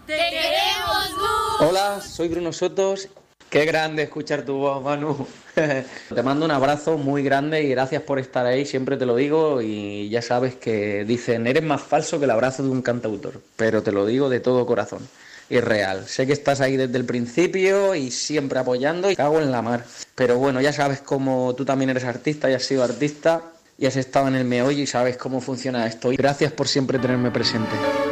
¡Te queremos, Gus! Hola, soy Bruno Sotos. Qué grande escuchar tu voz, Manu. Te mando un abrazo muy grande y gracias por estar ahí, siempre te lo digo, y ya sabes que dicen, eres más falso que el abrazo de un cantautor, pero te lo digo de todo corazón, y real. Sé que estás ahí desde el principio y siempre apoyando y cago en la mar. Pero bueno, ya sabes cómo tú también eres artista y has sido artista y has estado en el meollo y sabes cómo funciona esto. Y gracias por siempre tenerme presente.